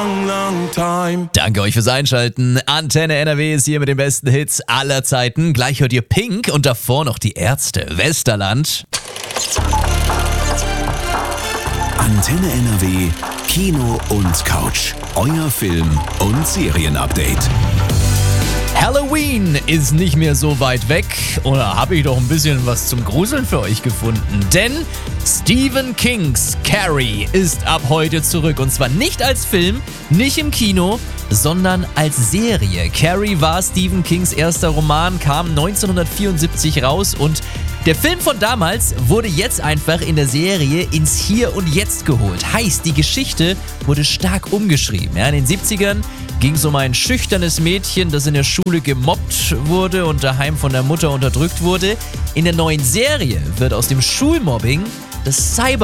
long, long time. Danke euch fürs Einschalten. Antenne NRW ist hier mit den besten Hits aller Zeiten. Gleich hört ihr Pink und davor noch die Ärzte. Westerland. Antenne NRW, Kino und Couch. Euer Film- und Serienupdate. Halloween ist nicht mehr so weit weg. Oder habe ich doch ein bisschen was zum Gruseln für euch gefunden? Denn Stephen Kings Carrie ist ab heute zurück. Und zwar nicht als Film, nicht im Kino, sondern als Serie. Carrie war Stephen Kings erster Roman, kam 1974 raus und der Film von damals wurde jetzt einfach in der Serie ins Hier und Jetzt geholt. Heißt, die Geschichte wurde stark umgeschrieben. Ja, in den 70ern ging es um ein schüchternes Mädchen, das in der Schule gemobbt wurde und daheim von der Mutter unterdrückt wurde. In der neuen Serie wird aus dem Schulmobbing das